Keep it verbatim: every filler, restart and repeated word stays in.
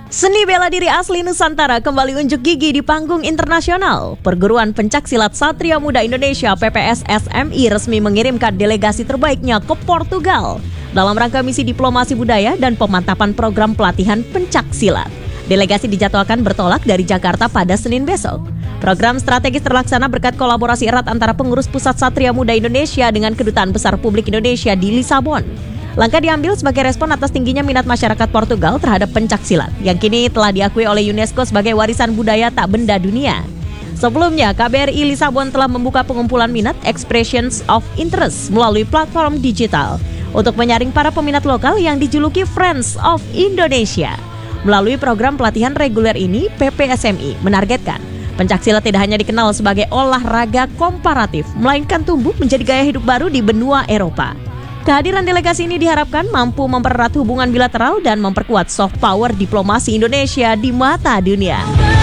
Seni bela diri asli Nusantara kembali unjuk gigi di panggung internasional. Perguruan Pencaksilat Satria Muda Indonesia P P S S M I resmi mengirimkan delegasi terbaiknya ke Portugal dalam rangka misi diplomasi budaya dan pemantapan program pelatihan pencaksilat. Delegasi dijadwalkan bertolak dari Jakarta pada Senin besok. Program strategis terlaksana berkat kolaborasi erat antara pengurus Pusat Satria Muda Indonesia dengan Kedutaan Besar Publik Indonesia di Lisabon. Langkah diambil sebagai respon atas tingginya minat masyarakat Portugal terhadap pencaksilat yang kini telah diakui oleh UNESCO sebagai warisan budaya tak benda dunia. Sebelumnya, K B R I Lisabon telah membuka pengumpulan minat Expressions of Interest melalui platform digital untuk menyaring para peminat lokal yang dijuluki Friends of Indonesia. Melalui program pelatihan reguler ini, P P S M I menargetkan pencaksilat tidak hanya dikenal sebagai olahraga komparatif, melainkan tumbuh menjadi gaya hidup baru di benua Eropa. Kehadiran delegasi ini diharapkan mampu mempererat hubungan bilateral dan memperkuat soft power diplomasi Indonesia di mata dunia.